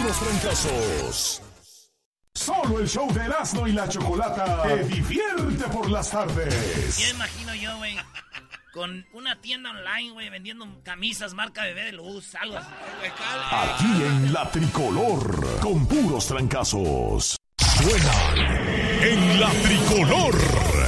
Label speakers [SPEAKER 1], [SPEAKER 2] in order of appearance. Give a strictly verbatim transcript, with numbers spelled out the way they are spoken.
[SPEAKER 1] puros trancazos.
[SPEAKER 2] Solo el show de Erasmo y la Chocolata te divierte por las tardes.
[SPEAKER 3] Ya imagino yo, güey, con una tienda online, güey, vendiendo camisas marca Bebé de Luz, algo así.
[SPEAKER 2] Aquí en La Tricolor, con puros trancazos.
[SPEAKER 1] Suena en La Tricolor.